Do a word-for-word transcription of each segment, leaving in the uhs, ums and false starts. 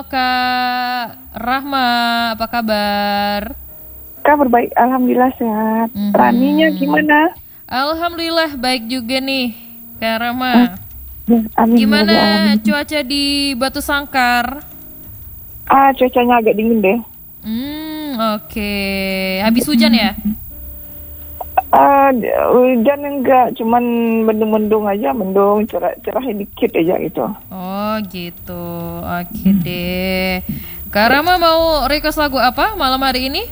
Kak Rahma, apa kabar? Kabar baik, alhamdulillah sehat. Mm-hmm. Raninya gimana? Alhamdulillah baik juga nih, Kak Rahma. Ya, amin. Gimana ya, amin. cuaca di Batu Sangkar? Ah, cuacanya agak dingin deh. Hmm, oke. Okay. Habis hujan ya? Ah, hujan enggak, cuman mendung-mendung aja, mendung, cerah cerahin dikit aja gitu. Oh, gitu. Oke okay deh. Kak Rahma mau request lagu apa malam hari ini?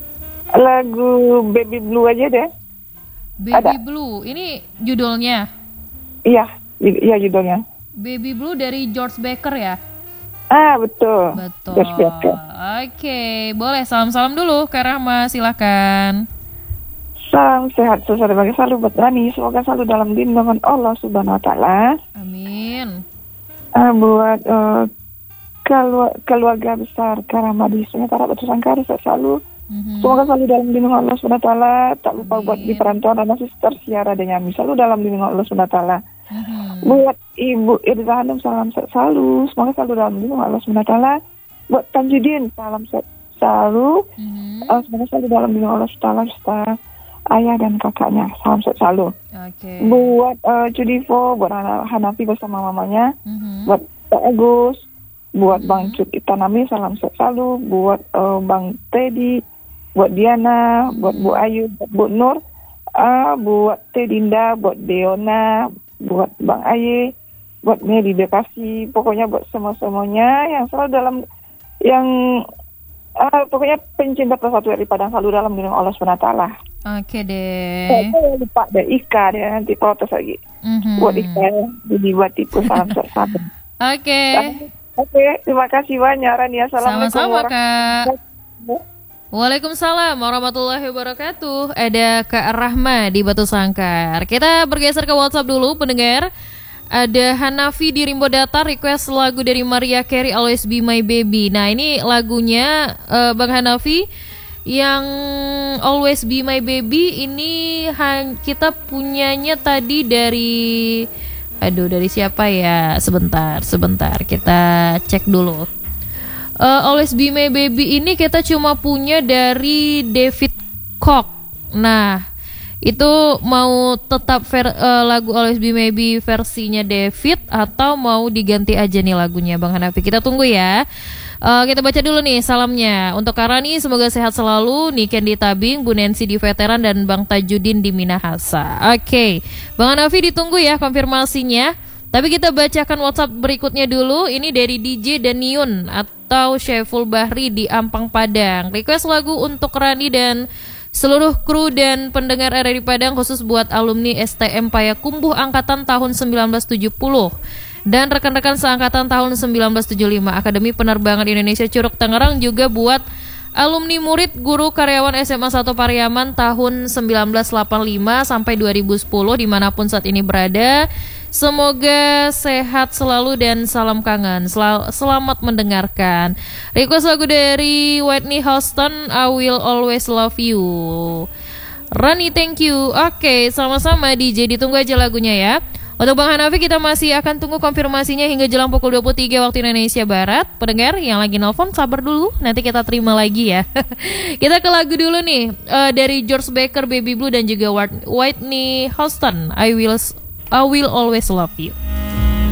Lagu Baby Blue aja deh. Baby Ada. Blue. Ini judulnya? Iya, iya judulnya. Baby Blue dari George Baker ya? Ah, betul. Betul. George Baker. Oke, boleh salam-salam dulu Kak Rahma, silakan. Salam sehat selalu bagi selalu buat Rani. Semoga selalu dalam lindungan Allah Subhanahu Wa Taala. Amin. Ah, buat uh, kelu- keluarga besar Karamadi Sementara Batu Sangkar selalu. Mm-hmm. Semoga selalu dalam lindungan Allah subhanahu wa taala. Tak lupa Amin. buat di perantauan dan masih tersiara dengan selalu dalam lindungan Allah subhanahu wa taala. Mm-hmm. Buat Ibu Irza Hanum salam sehat selalu. Semoga selalu dalam lindungan Allah subhanahu wa taala. Buat Tanjudin salam sehat selalu. Mm-hmm. Uh, semoga selalu dalam lindungan Allah subhanahu wa taala serta ayah dan kakaknya salam sehat selalu. Oke. Buat uh, Judifo, buat Hana- Hanafi bersama mamanya. Mm-hmm. Buat Pak Agus, buat Mm-hmm. Bang Cut Itanami salam sehat selalu. Buat uh, Bang Teddy, buat Diana, buat Bu Ayu, buat Bu Nur, uh, buat Teh Dinda, buat Deona, buat Bang Aye, buat Medi Bekasi, pokoknya buat semua-semuanya yang selalu dalam, yang uh, pokoknya pencinta persatu dari Padang selalu dalam lindungan Allah subhanahu wa taala. Oke deh. Saya lupa deh Ika dia nanti protes lagi. Mm-hmm. Buat Ika, jadi buat tipu salam sehat. Oke. Oke, terima kasih banyak Rania. Assalamualaikum Sama-sama Kak. warahmatullahi Waalaikumsalam warahmatullahi wabarakatuh. Ada Kak Rahma di Batu Sangkar. Kita bergeser ke WhatsApp dulu pendengar. Ada Hanafi di Rimbo Datar request lagu dari Mariah Carey Always Be My Baby. Nah ini lagunya uh, Bang Hanafi yang Always Be My Baby ini han- kita punyanya tadi dari aduh dari siapa ya? Sebentar, sebentar kita cek dulu. Uh, Always Be My Baby ini kita cuma punya dari David Koch. Nah, itu mau tetap ver, uh, lagu Always Be My Baby versinya David atau mau diganti aja nih lagunya Bang Hanafi? Kita tunggu ya. Uh, kita baca dulu nih salamnya. Untuk Karani semoga sehat selalu. Niken di Tabing, Bu Nancy di Veteran dan Bang Tajudin di Minahasa. Oke, okay. Bang Hanafi ditunggu ya konfirmasinya. Tapi kita bacakan WhatsApp berikutnya dulu. Ini dari D J Daniun atau Syaiful Bahri di Ampang Padang. Request lagu untuk Rani dan seluruh kru dan pendengar R R I Padang, khusus buat alumni S T M Payakumbuh angkatan tahun sembilan belas tujuh puluh dan rekan-rekan seangkatan tahun sembilan belas tujuh puluh lima Akademi Penerbangan Indonesia Curug Tangerang, juga buat alumni murid guru karyawan S M A satu Pariaman tahun sembilan belas delapan puluh lima sampai dua ribu sepuluh dimanapun saat ini berada. Semoga sehat selalu dan salam kangen. Sel- selamat mendengarkan. Request lagu dari Whitney Houston, I Will Always Love You. Rani, thank you. Oke, okay, sama-sama D J, ditunggu aja lagunya ya. Untuk Bang Hanafi kita masih akan tunggu konfirmasinya hingga jelang pukul dua puluh tiga waktu Indonesia Barat. Pendengar yang lagi nelpon sabar dulu, nanti kita terima lagi ya. Kita ke lagu dulu nih, uh, dari George Baker, Baby Blue dan juga Whitney Houston, I Will I Will Always Love You.